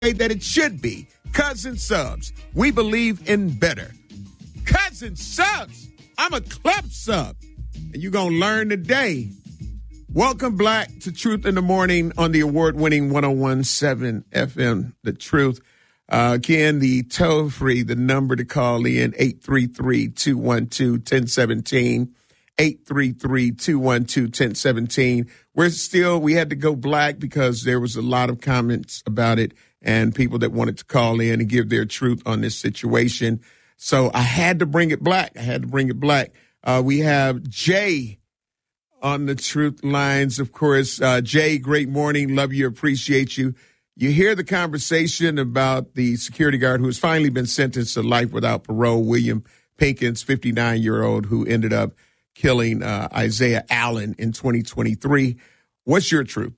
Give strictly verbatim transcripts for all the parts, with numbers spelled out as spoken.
that it should be. Cousin Subs. We believe in better. Cousin Subs. I'm a club sub. And you're going to learn today. Welcome, Black, to Truth in the Morning on the award-winning one oh one point seven F M, The Truth. Uh, again, the toll-free, the number to call in, eight three three, two one two, one oh one seven, eight three three, two one two, one oh one seven. We're still, we had to go black because there was a lot of comments about it and people that wanted to call in and give their truth on this situation. So I had to bring it black. I had to bring it black. Uh, we have Jay on the truth lines, of course. Uh, Jay, great morning. Love you. Appreciate you. You hear the conversation about the security guard who has finally been sentenced to life without parole, William Pinkins, fifty-nine-year-old, who ended up killing uh, Isaiah Allen in twenty twenty-three. What's your truth?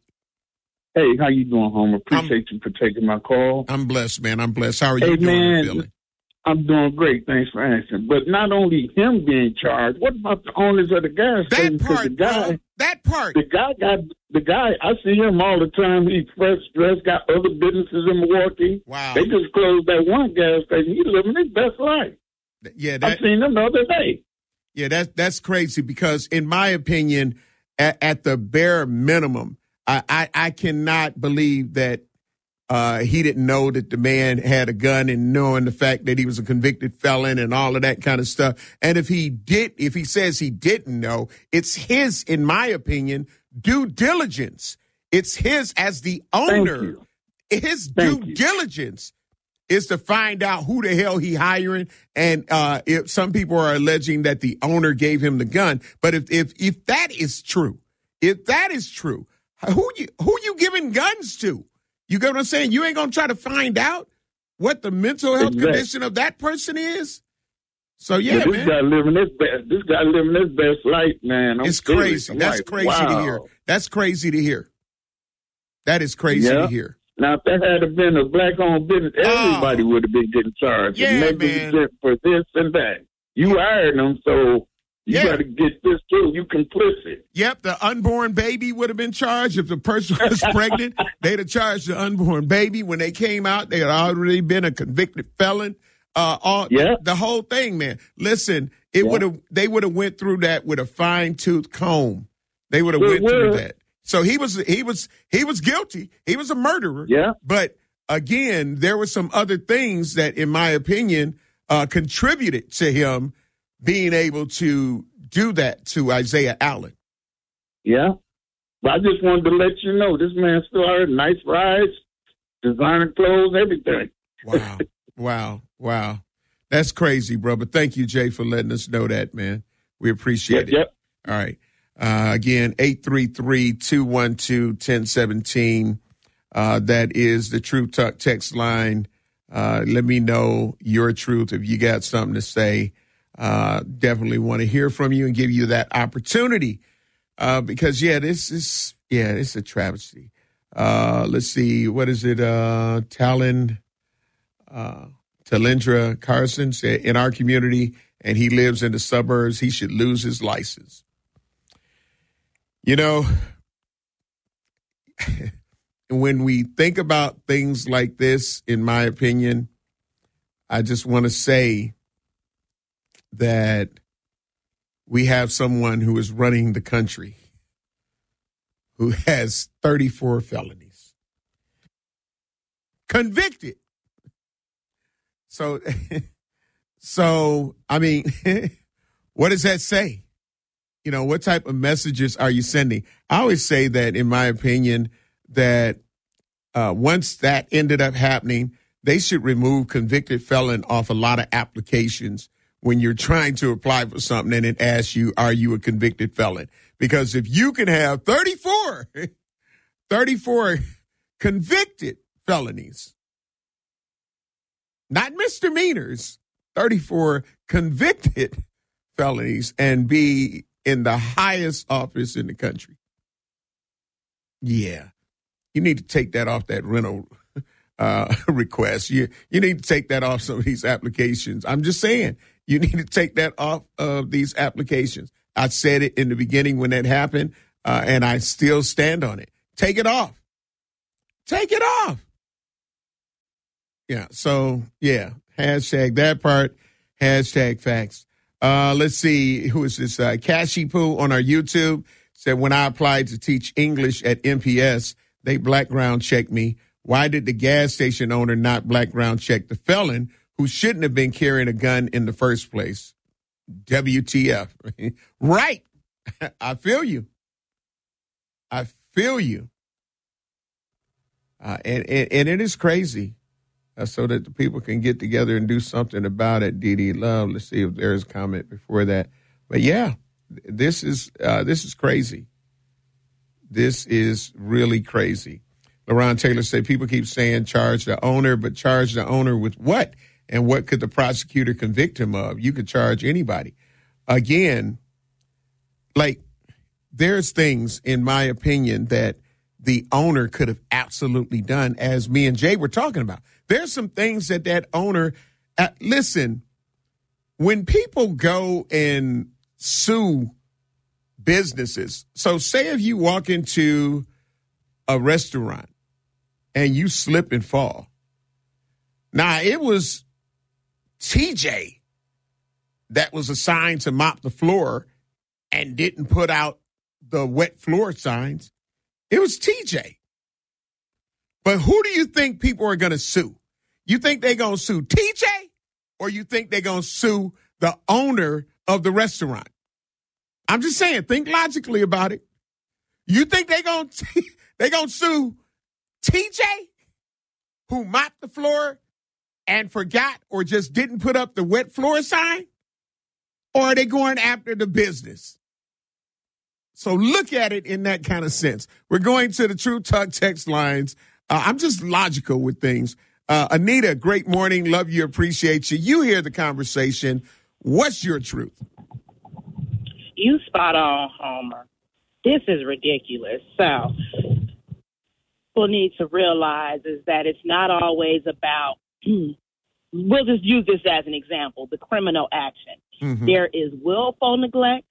Hey, how you doing, Homer? Appreciate I'm, you for taking my call. I'm blessed, man. I'm blessed. How are you hey, doing man, and feeling? I'm doing great. Thanks for answering. But not only him being charged, what about the owners of the gas station? That part, the guy, bro. That part. The guy got, the guy, I see him all the time. He's fresh dressed, got other businesses in Milwaukee. Wow. They just closed that one gas station. He's living his best life. Yeah, that, I seen him the other day. Yeah, that's, that's crazy because, in my opinion, at, at the bare minimum, I, I, I cannot believe that uh, he didn't know that the man had a gun and knowing the fact that he was a convicted felon and all of that kind of stuff. And if he did, if he says he didn't know, it's his, in my opinion, due diligence. It's his as the owner. His Thank due you. diligence is to find out who the hell he hiring. And uh, if some people are alleging that the owner gave him the gun. But if if if that is true, if that is true, who you who you giving guns to? You get what I'm saying? You ain't gonna try to find out what the mental health exactly. condition of that person is. So yeah, yeah this man. guy living his best. This guy living his best life, man. I'm it's serious. crazy. I'm That's like, crazy wow. to hear. That's crazy to hear. That is crazy yeah. to hear. Now, if that had been a black-owned business, everybody oh. would have been getting charged. Yeah, negligent for this and that. You hired them, so you yeah. got to get this too. You complicit. Yep, the unborn baby would have been charged. If the person was pregnant, they'd have charged the unborn baby. When they came out, they had already been a convicted felon. Uh, all yeah. the whole thing, man. Listen, it yeah. would have. They would have went through that with a fine-tooth comb. They would have went would. through that. So he was he was he was guilty. He was a murderer. Yeah. But again, there were some other things that, in my opinion, uh, contributed to him being able to do that to Isaiah Allen. Yeah. But I just wanted to let you know this man still had nice rides, designer clothes, everything. Wow. Wow. Wow. That's crazy, bro. But thank you, Jay, for letting us know that, man. We appreciate yep, it. Yep. All right. Uh, again, eight three three, two one two, one oh one seven. Uh, that is the Truth Talk text line. Uh, let me know your truth if you got something to say. Uh, definitely want to hear from you and give you that opportunity. Uh, because, yeah, this is, yeah, it's a travesty. Uh, let's see. What is it? Uh, Talon, uh, Talendra Carson said, in our community, and he lives in the suburbs, he should lose his license. You know, when we think about things like this, in my opinion, I just want to say that we have someone who is running the country who has thirty-four felonies. Convicted. So, so I mean, what does that say? You know, what type of messages are you sending? I always say that, in my opinion, that uh, once that ended up happening, they should remove convicted felon off a lot of applications when you're trying to apply for something and it asks you, are you a convicted felon? Because if you can have thirty-four, thirty-four convicted felonies, not misdemeanors, thirty-four convicted felonies, and be in the highest office in the country. Yeah. You need to take that off that rental uh, request. You you need to take that off some of these applications. I'm just saying, you need to take that off of these applications. I said it in the beginning when that happened, uh, and I still stand on it. Take it off. Take it off. Yeah. So, yeah, hashtag that part, hashtag facts. Uh, let's see. Who is this? Uh, Cashy Poo on our YouTube said, when I applied to teach English at M P S, they background checked me. Why did the gas station owner not background check the felon who shouldn't have been carrying a gun in the first place? W T F. Right. I feel you. I feel you. Uh, and, and, and it is crazy. Uh, so that the people can get together and do something about it. D D Love. Let's see if there's a comment before that. But yeah, this is uh, this is crazy. This is really crazy. LaRon Taylor said people keep saying charge the owner, but charge the owner with what? And what could the prosecutor convict him of? You could charge anybody. Again, like there's things, in my opinion, that the owner could have absolutely done, as me and Jay were talking about. There's some things that that owner, uh, listen, when people go and sue businesses, so say if you walk into a restaurant and you slip and fall. Now, it was T J that was assigned to mop the floor and didn't put out the wet floor signs. It was T J. But who do you think people are going to sue? You think they're going to sue T J, or you think they're going to sue the owner of the restaurant? I'm just saying, think logically about it. You think they're going to they going to sue T J, who mopped the floor and forgot or just didn't put up the wet floor sign? Or are they going after the business? So look at it in that kind of sense. We're going to the True Talk text lines. Uh, I'm just logical with things. Uh, Anita, great morning. Love you. Appreciate you. You hear the conversation. What's your truth? You spot on, Homer. This is ridiculous. So people need to realize is that it's not always about, we'll just use this as an example, the criminal action. Mm-hmm. There is willful neglect,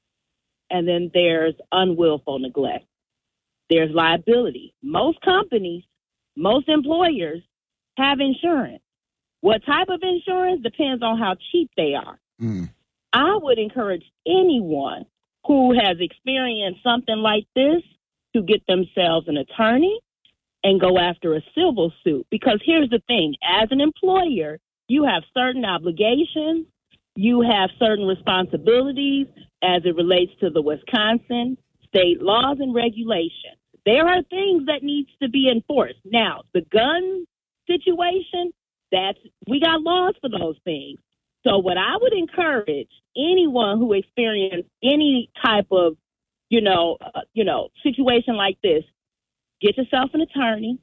and then there's unwillful neglect. There's liability. Most companies, most employers have insurance. What type of insurance depends on how cheap they are. Mm. I would encourage anyone who has experienced something like this to get themselves an attorney and go after a civil suit. Because here's the thing, as an employer, you have certain obligations, you have certain responsibilities as it relates to the Wisconsin state laws and regulations. There are things that needs to be enforced. Now, the gun situation, that's we got laws for those things. So what I would encourage anyone who experienced any type of, you know, uh, you know, situation like this, get yourself an attorney,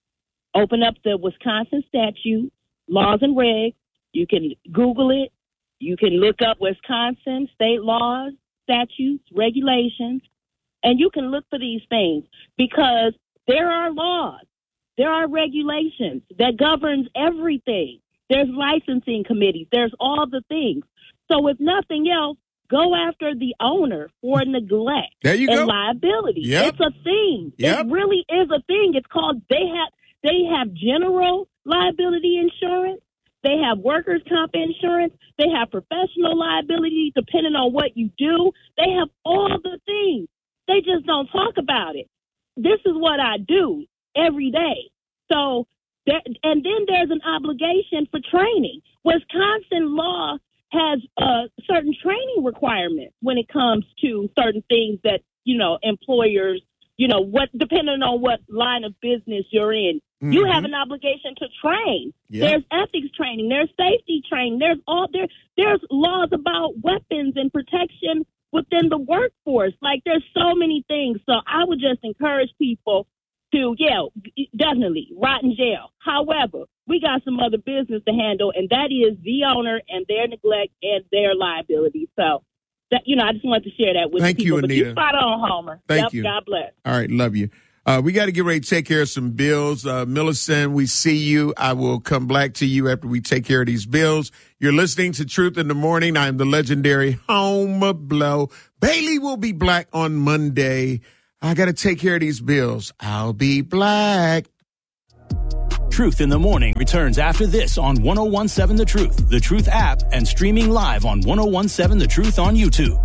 open up the Wisconsin statute, laws and regs. You can Google it. You can look up Wisconsin state laws, statutes, regulations, and you can look for these things because there are laws, there are regulations that governs everything. There's licensing committees. There's all the things. So if nothing else, go after the owner for neglect there you and go. liability. Yep. It's a thing. Yep. It really is a thing. It's called, they have, they have general liability insurance. They have workers' comp insurance. They have professional liability depending on what you do. They have all the things. They just don't talk about it. This is what I do every day. So, there, and then there's an obligation for training. Wisconsin law has uh, certain training requirements when it comes to certain things that, you know, employers, you know, what depending on what line of business you're in, mm-hmm. you have an obligation to train. Yep. There's ethics training. There's safety training. There's all there. There's laws about weapons and protection within the workforce. Like there's so many things. So I would just encourage people to, yeah, definitely rot in jail. However, we got some other business to handle, and that is the owner and their neglect and their liability. So, that you know, I just wanted to share that with Thank people. you, Anita. But you spot on, Homer. Thank yep, you. God bless. All right, love you. Uh, we got to get ready to take care of some bills. Uh, Millicent, we see you. I will come back to you after we take care of these bills. You're listening to Truth in the Morning. I am the legendary Homer Blow. Bailey will be black on Monday. I got to take care of these bills. I'll be black. Truth in the Morning returns after this on ten seventeen The Truth, The Truth app, and streaming live on ten seventeen The Truth on YouTube.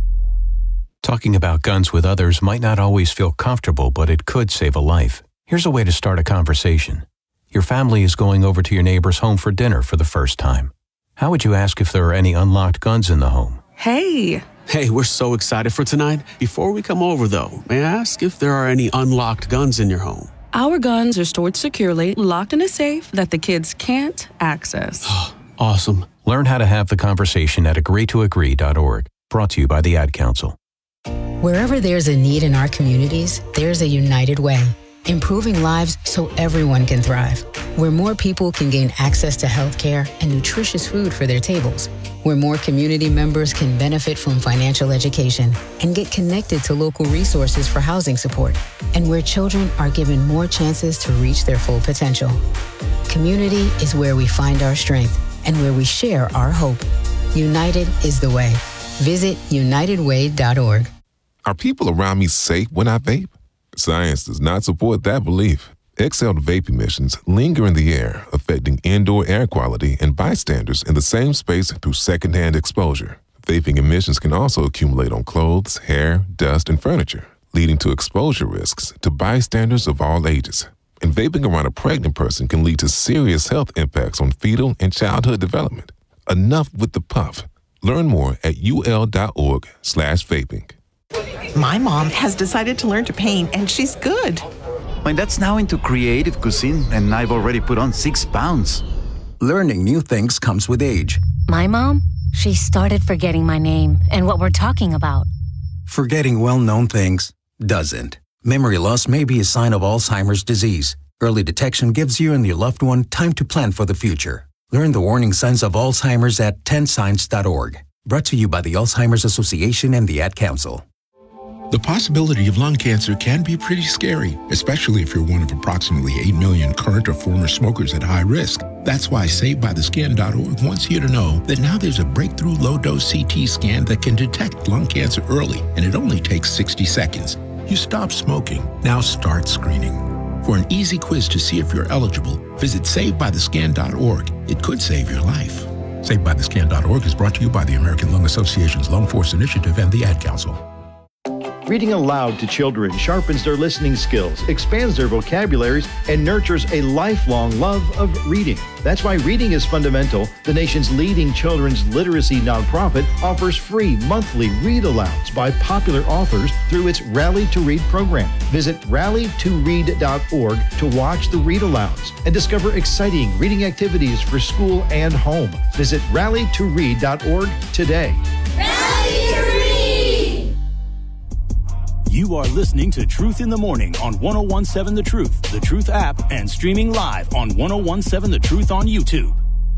Talking about guns with others might not always feel comfortable, but it could save a life. Here's a way to start a conversation. Your family is going over to your neighbor's home for dinner for the first time. How would you ask if there are any unlocked guns in the home? Hey. Hey, we're so excited for tonight. Before we come over, though, may I ask if there are any unlocked guns in your home? Our guns are stored securely, locked in a safe that the kids can't access. Awesome. Learn how to have the conversation at agree to agree dot org. Brought to you by the Ad Council. Wherever there's a need in our communities, there's a United Way, improving lives so everyone can thrive. Where more people can gain access to health care and nutritious food for their tables. Where more community members can benefit from financial education and get connected to local resources for housing support. And where children are given more chances to reach their full potential. Community is where we find our strength and where we share our hope. United is the way. Visit united way dot org. Are people around me safe when I vape? Science does not support that belief. Exhaled vape emissions linger in the air, affecting indoor air quality and bystanders in the same space through secondhand exposure. Vaping emissions can also accumulate on clothes, hair, dust, and furniture, leading to exposure risks to bystanders of all ages. And vaping around a pregnant person can lead to serious health impacts on fetal and childhood development. Enough with the puff. Learn more at ul.org slash vaping. My mom has decided to learn to paint, and she's good. My dad's now into creative cuisine, and I've already put on six pounds. Learning new things comes with age. My mom, she started forgetting my name and what we're talking about. Forgetting well-known things doesn't. Memory loss may be a sign of Alzheimer's disease. Early detection gives you and your loved one time to plan for the future. Learn the warning signs of Alzheimer's at ten signs dot org. Brought to you by the Alzheimer's Association and the Ad Council. The possibility of lung cancer can be pretty scary, especially if you're one of approximately eight million current or former smokers at high risk. That's why Saved By The Skin dot org wants you to know that now there's a breakthrough low-dose C T scan that can detect lung cancer early, and it only takes sixty seconds. You stop smoking. Now start screening. For an easy quiz to see if you're eligible, visit Saved By The Skin dot org. It could save your life. Saved By The Skin dot org is brought to you by the American Lung Association's Lung Force Initiative and the Ad Council. Reading aloud to children sharpens their listening skills, expands their vocabularies, and nurtures a lifelong love of reading. That's why Reading is Fundamental, the nation's leading children's literacy nonprofit, offers free monthly read-alouds by popular authors through its Rally to Read program. Visit rally to read dot org to watch the read-alouds and discover exciting reading activities for school and home. Visit rally to read dot org today. Rally to Read! You are listening to Truth in the Morning on ten seventeen The Truth, The Truth app, and streaming live on ten seventeen The Truth on YouTube.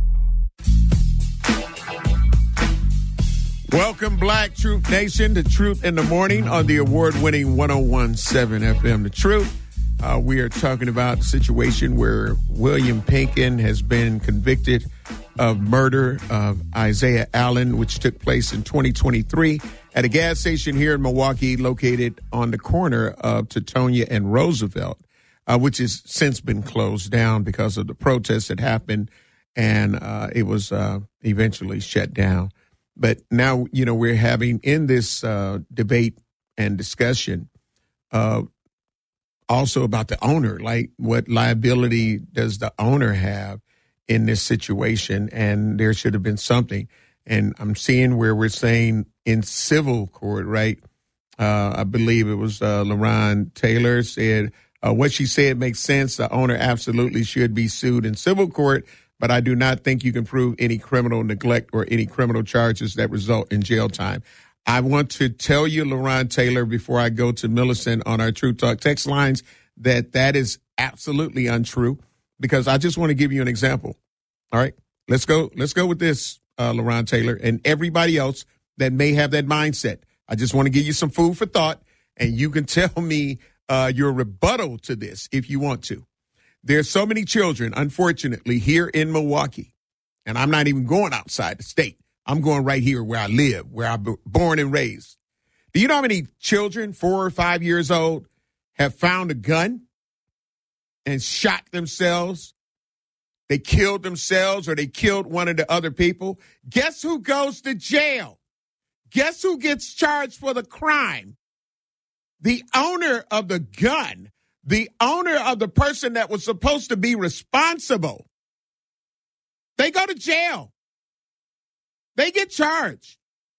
Welcome, Black Truth Nation, to Truth in the Morning on the award-winning ten seventeen F M The Truth. Uh, we are talking about the situation where William Pinkin has been convicted of murder of Isaiah Allen, which took place in twenty twenty-three at a gas station here in Milwaukee located on the corner of Teutonia and Roosevelt, uh, which has since been closed down because of the protests that happened, and uh, it was uh, eventually shut down. But now, you know, we're having in this uh, debate and discussion uh, also about the owner, like what liability does the owner have in this situation, and there should have been something. And I'm seeing where we're saying in civil court, right? Uh, I believe it was uh, LaRon Taylor said, uh, what she said makes sense. The owner absolutely should be sued in civil court, but I do not think you can prove any criminal neglect or any criminal charges that result in jail time. I want to tell you, LaRon Taylor, before I go to Millicent on our True Talk text lines, that that is absolutely untrue, because I just want to give you an example. All right, let's go. Let's go with this, uh, LaRon Taylor, and everybody else that may have that mindset. I just want to give you some food for thought, and you can tell me uh, your rebuttal to this if you want to. There's so many children, unfortunately, here in Milwaukee, and I'm not even going outside the state. I'm going right here where I live, where I was born and raised. Do you know how many children, four or five years old, have found a gun and shot themselves they killed themselves or they killed one of the other people, guess who goes to jail? Guess who gets charged for the crime? The owner of the gun, the owner of the person that was supposed to be responsible. They go to jail. They get charged.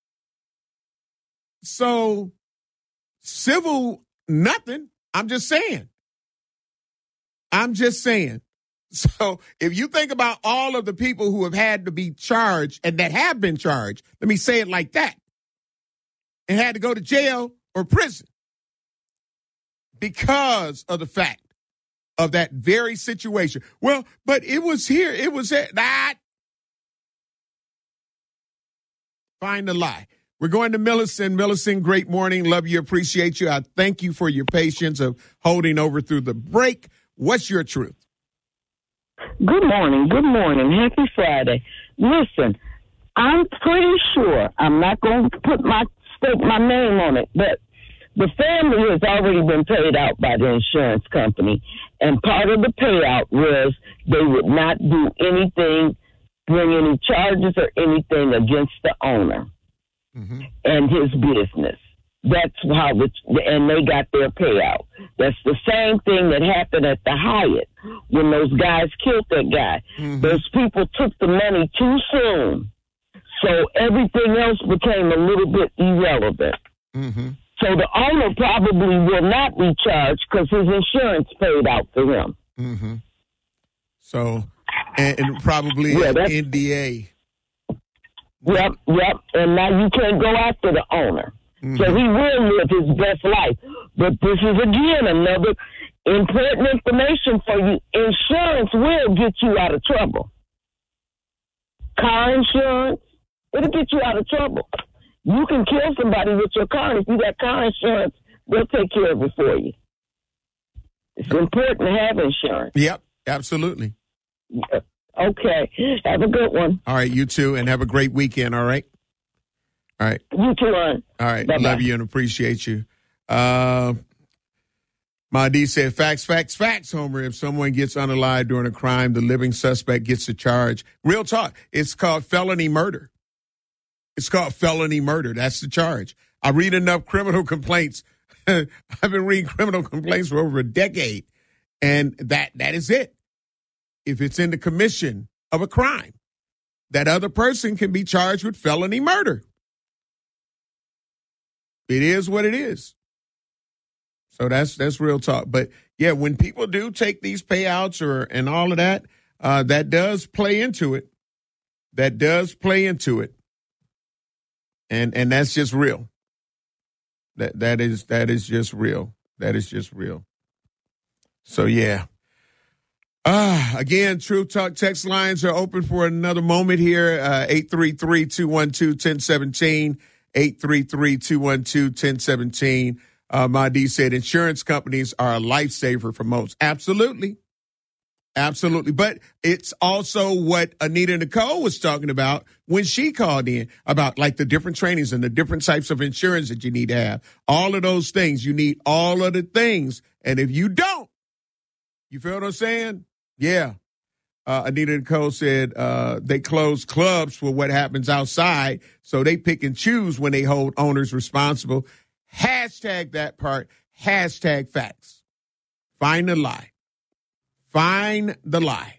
So, civil, nothing. I'm just saying. I'm just saying. So, if you think about all of the people who have had to be charged and that have been charged, let me say it like that, and had to go to jail or prison because of the fact of that very situation. Well, but it was here. It was at that. Find the lie. We're going to Millicent. Millicent, great morning. Love you. Appreciate you. I thank you for your patience of holding over through the break. What's your truth? Good morning. Good morning. Happy Friday. Listen, I'm pretty sure, I'm not going to put my stake my name on it, but the family has already been paid out by the insurance company, and part of the payout was they would not do anything, bring any charges or anything against the owner mm-hmm. and his business. That's how the, and they got their payout. That's the same thing that happened at the Hyatt when those guys killed that guy. Mm-hmm. Those people took the money too soon, so everything else became a little bit irrelevant. Mm-hmm. So the owner probably will not be charged because his insurance paid out for him. Mm-hmm. So, and, and probably yeah, an N D A. Yep, yep. And now you can't go after the owner. Mm-hmm. So he will live his best life. But this is, again, another important information for you. Insurance will get you out of trouble. Car insurance, it'll get you out of trouble. You can kill somebody with your car, and if you got car insurance, they'll take care of it for you. It's important to have insurance. Yep, absolutely. Yeah. Okay. Have a good one. All right, you too, and have a great weekend, all right? All right. You too, Ron. All right. Bye-bye. Love you and appreciate you. Uh, My D said, facts, facts, facts, Homer. If someone gets unalive during a crime, the living suspect gets the charge. Real talk. It's called felony murder. It's called felony murder. That's the charge. I read enough criminal complaints. I've been reading criminal complaints for over a decade. And that that is it. If it's in the commission of a crime, that other person can be charged with felony murder. It is what it is. So that's that's real talk. But, yeah, when people do take these payouts or and all of that, uh, that does play into it. That does play into it. And and that's just real. That that is that is just real. That is just real. So, yeah. Uh, again, Truth Talk text lines are open for another moment here. Uh, eight three three, two one two, one zero one seven. eight three three, two one two, one zero one seven. Uh, Mahdi said insurance companies are a lifesaver for most. Absolutely. Absolutely. But it's also what Anita Nicole was talking about when she called in about like the different trainings and the different types of insurance that you need to have. All of those things. You need all of the things. And if you don't, you feel what I'm saying? Yeah. Uh, Anita Nicole said uh, they close clubs for what happens outside, so they pick and choose when they hold owners responsible. Hashtag that part. Hashtag facts. Find the lie. Find the lie.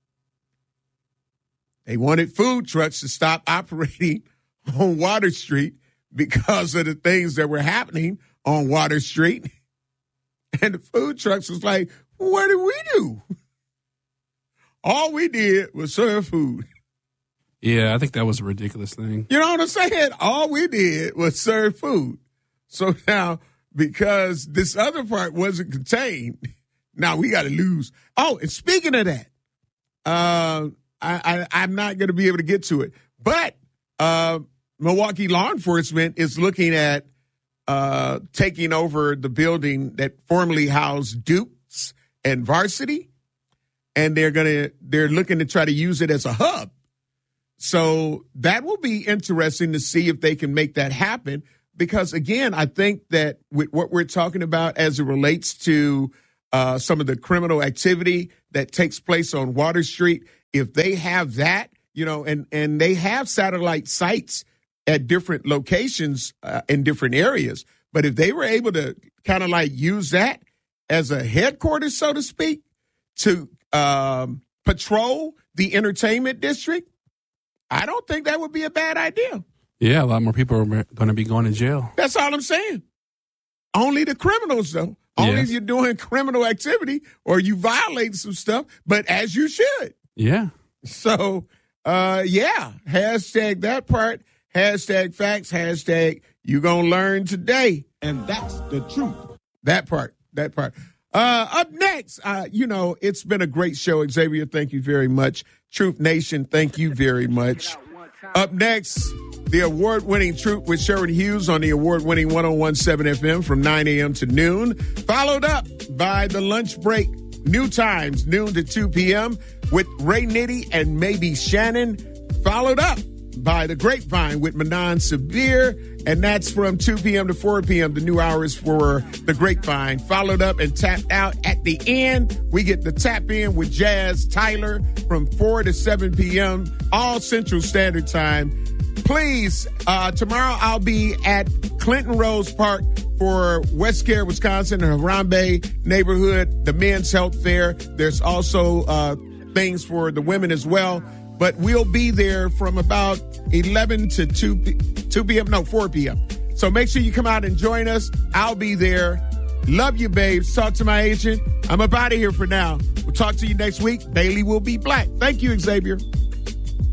They wanted food trucks to stop operating on Water Street because of the things that were happening on Water Street. And the food trucks was like, what did we do? All we did was serve food. Yeah, I think that was a ridiculous thing. You know what I'm saying? All we did was serve food. So now, because this other part wasn't contained, now we got to lose. Oh, and speaking of that, uh, I, I, I'm not going to be able to get to it. But uh, Milwaukee law enforcement is looking at uh, taking over the building that formerly housed Dukes and Varsity. And they're going to, they're looking to try to use it as a hub. So that will be interesting to see if they can make that happen. Because again, I think that with what we're talking about as it relates to uh, some of the criminal activity that takes place on Water Street, if they have that, you know, and, and they have satellite sites at different locations uh, in different areas. But if they were able to kind of like use that as a headquarters, so to speak, to um, patrol the entertainment district, I don't think that would be a bad idea. Yeah, a lot more people are going to be going to jail. That's all I'm saying. Only the criminals, though. Only Yes. if you're doing criminal activity or you violate some stuff, but as you should. Yeah. So, uh, yeah, hashtag that part, hashtag facts, hashtag you gonna learn today. And that's the truth. That part, that part. Uh, up next, uh, you know, it's been a great show. Xavier, thank you very much. Truth Nation, thank you very much. Up next, the award-winning Truth with Sherwin Hughes on the award-winning one oh one point seven F M from nine a.m. to noon, followed up by the lunch break, new times, noon to two p.m. with Ray Nitty and maybe Shannon, followed up by the Grapevine with Manan Sabir, and that's from two p.m. to four p.m. The new hours for the Grapevine, followed up and tapped out at the end. We get the tap in with Jazz Tyler from four to seven p.m. all Central Standard Time. Please, uh, tomorrow I'll be at Clinton Rose Park for West Care, Wisconsin, and Harambe neighborhood, the Men's Health Fair. There's also uh, things for the women as well. But we'll be there from about eleven to two p.m., no, four p.m. So make sure you come out and join us. I'll be there. Love you, babes. Talk to my agent. I'm up out of here for now. We'll talk to you next week. Bailey will be black. Thank you, Xavier.